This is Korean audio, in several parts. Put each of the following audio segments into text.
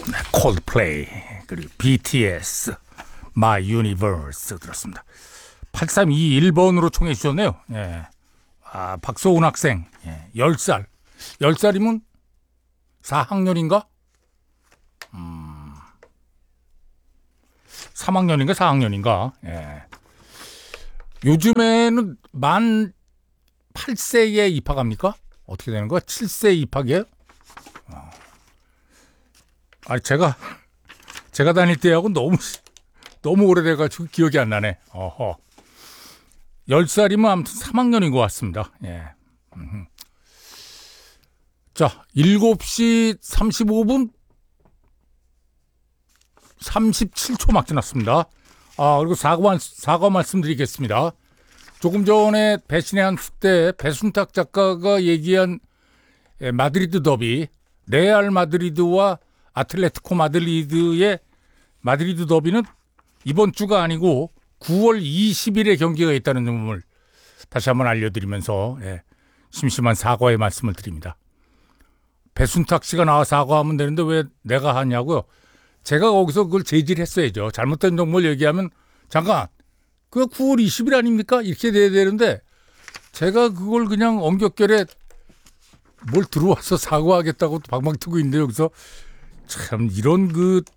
콜드플레이 그리고 BTS My Universe 들었습니다. 8321번으로 청해 주셨네요. 예. 아, 박소은 학생 10살 10살이면 4학년인가? 3학년인가 4학년인가? 예. 요즘에는 만 8세에 입학합니까? 어떻게 되는 거야? 7세 입학이에요? 아니 제가 다닐 때하고 너무 오래돼가지고 기억이 안 나네. 어허. 10살이면 아무튼 3학년인 것 같습니다. 예. 자, 7시 35분 37초 막 지났습니다. 아, 그리고 사과 말씀드리겠습니다. 조금 전에 배신의 한 수 때 배순탁 작가가 얘기한 마드리드 더비, 레알 마드리드와 아틀레티코 마드리드의 마드리드 더비는 이번 주가 아니고 9월 20일에 경기가 있다는 점을 다시 한번 알려드리면서 심심한 사과의 말씀을 드립니다. 배순탁 씨가 나와 사과하면 되는데 왜 내가 하냐고요? 제가 거기서 그걸 제지했어야죠. 잘못된 정보를 얘기하면 잠깐 그거 9월 20일 아닙니까? 이렇게 돼야 되는데 제가 그걸 그냥 엄격결에 뭘 들어와서 사과하겠다고 방방 트고 있는데 여기서 참 이런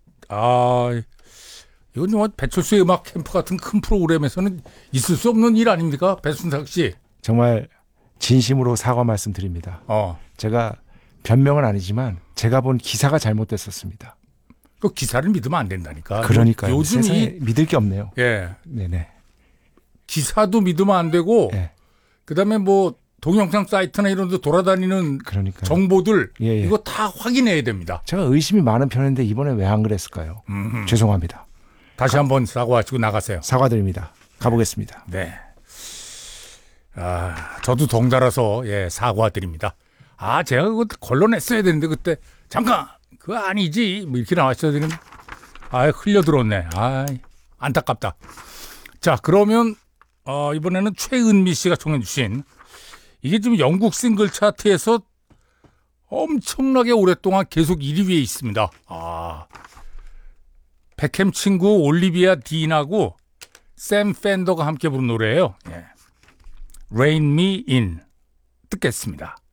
이건 뭐 배철수의 음악 캠프 같은 큰 프로그램에서는 있을 수 없는 일 아닙니까? 배순탁 씨. 정말 진심으로 사과 말씀드립니다. 제가 변명은 아니지만 제가 본 기사가 잘못됐었습니다. 그 기사를 믿으면 안 된다니까. 그러니까요. 요즘 세상에 믿을 게 없네요. 예. 네네. 기사도 믿으면 안 되고, 예. 그다음에 뭐 동영상 사이트나 이런 데 돌아다니는 그러니까요. 정보들 예. 이거 다 확인해야 됩니다. 제가 의심이 많은 편인데 이번에 왜 안 그랬을까요? 죄송합니다. 다시 한번 사과하시고 나가세요. 사과드립니다. 가보겠습니다. 네. 저도 덩달아서 사과드립니다. 제가 그거 걸러냈어야 되는데 그때 잠깐 그거 아니지 뭐 이렇게 나왔어야 되는데 흘려들었네. 안타깝다. 자, 그러면 이번에는 최은미 씨가 청해 주신 이게 지금 영국 싱글 차트에서 엄청나게 오랫동안 계속 1위에 있습니다. 백햄 친구 올리비아 딘하고 샘 팬더가 함께 부른 노래예요. Rain Me In 듣겠습니다.